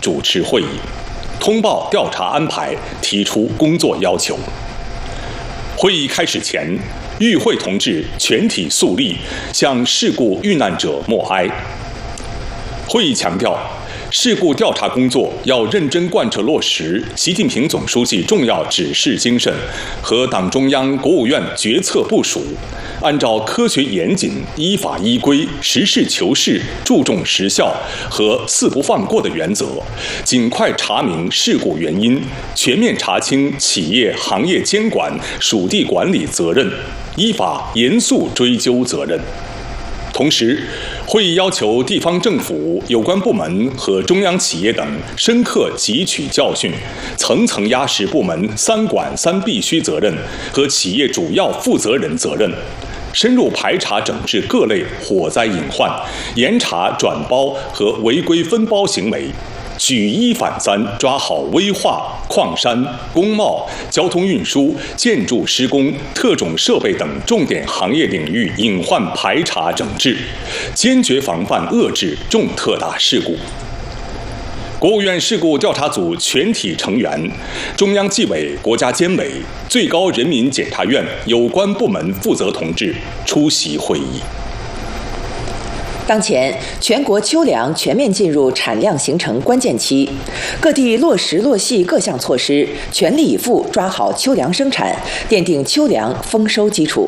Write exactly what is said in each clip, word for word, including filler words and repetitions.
主持会议，通报调查安排，提出工作要求。会议开始前，与会同志全体肃立，向事故遇难者默哀。会议强调，事故调查工作要认真贯彻落实习近平总书记重要指示精神和党中央、国务院决策部署，按照科学严谨、依法依规、实事求是、注重实效和四不放过的原则，尽快查明事故原因，全面查清企业行业监管、属地管理责任，依法严肃追究责任。同时，会议要求地方政府有关部门和中央企业等深刻汲取教训，层层压实部门三管三必须责任和企业主要负责人责任，深入排查整治各类火灾隐患，严查转包和违规分包行为，举一反三，抓好危化、矿山、工贸、交通运输、建筑施工、特种设备等重点行业领域隐患排查整治，坚决防范遏制重特大事故。国务院事故调查组全体成员、中央纪委国家监委、最高人民检察院有关部门负责同志出席会议。 当前，全国秋粮全面进入产量形成关键期，各地落实落细各项措施，全力以赴抓好秋粮生产，奠定秋粮丰收基础。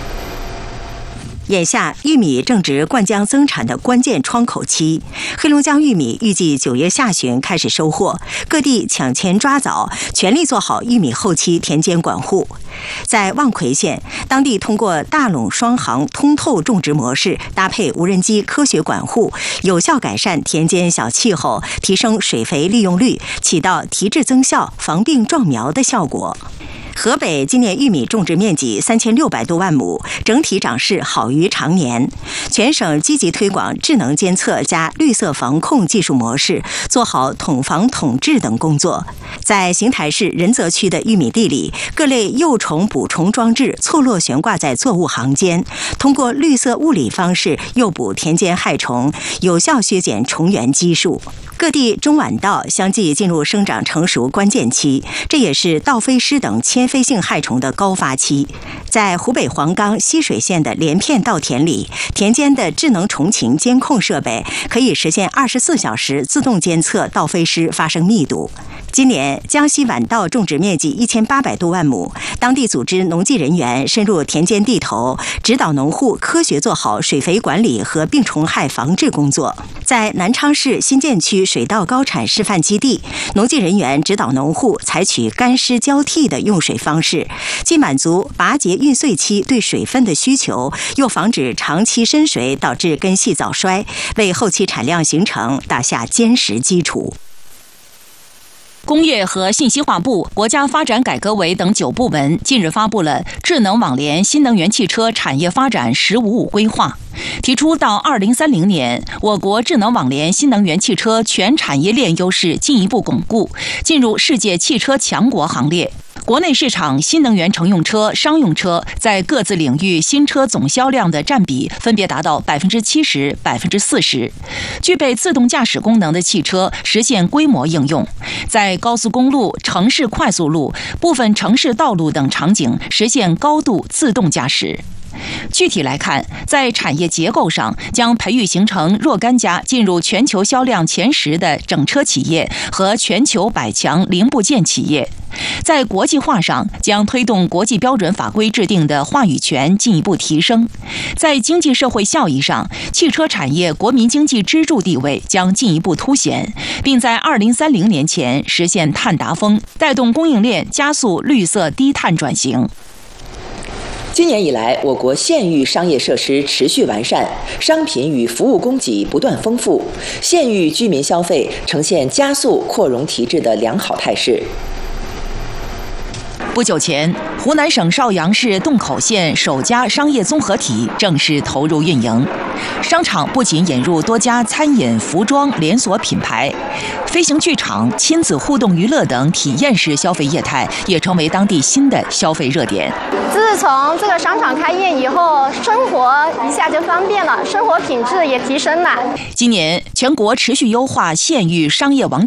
眼下，玉米正值灌浆增产的关键窗口期，黑龙江玉米预计九月下旬开始收获，各地抢前抓早，全力做好玉米后期田间管护。在望奎县，当地通过大垄双行通透种植模式，搭配无人机科学管护，有效改善田间小气候，提升水肥利用率，起到提质增效、防病壮苗的效果。河北今年玉米种植面积三千六百多万亩，整体长势好于常年。全省积极推广智能监测加绿色防控技术模式，做好统防统治等工作。在邢台市仁泽区的玉米地里，各类幼虫捕虫装置错落悬挂在作物行间，通过绿色物理方式诱捕田间害虫，有效削减虫源基数。各地中晚稻相继进入生长成熟关键期，这也是稻飞虱等迁飞性害虫的高发期。在湖北黄冈浠水县的连片稻田里，田间的智能虫禽监控设备可以实现二十四小时自动监测稻飞虱发生密度。今年江西晚稻种植面积一千八百多万亩，当地组织农技人员深入田间地头，指导农户科学做好水肥管理和病虫害防治工作。在南昌市新建区水稻高产示范基地，农技人员指导农户采取干湿交替的用水方式，既满足拔节孕穗期对水分的需求，又防止长期深水导致根系早衰，为后期产量形成打下坚实基础。 工业和信息化部、国家发展改革委等九部门近日发布了智能网联新能源汽车产业发展“十五五”规划，提出到二零三零年，我国智能网联新能源汽车全产业链优势进一步巩固，进入世界汽车强国行列。国内市场新能源乘用车、商用车在各自领域新车总销量的占比分别达到百分之七十、百分之四十。具备自动驾驶功能的汽车实现规模应用，在高速公路、城市快速路、部分城市道路等场景实现高度自动驾驶。具体来看，在产业结构上，将培育形成若干家进入全球销量前十的整车企业和全球百强零部件企业；在国际化上，将推动国际标准法规制定的话语权进一步提升；在经济社会效益上，汽车产业国民经济支柱地位将进一步凸显，并在二零三零年前实现碳达峰，带动供应链加速绿色低碳转型。 今年以来，我国县域商业设施持续完善，商品与服务供给不断丰富，县域居民消费呈现加速扩容提质的良好态势。 不久前，湖南省邵阳市洞口县首家商业综合体正式投入运营。商场不仅引入多家餐饮、服装连锁品牌，飞行剧场、亲子互动娱乐等体验式消费业态也成为当地新的消费热点。 自从这个商场开业以后，生活一下就方便了，生活品质也提升了。 今年全国持续优化县域商业网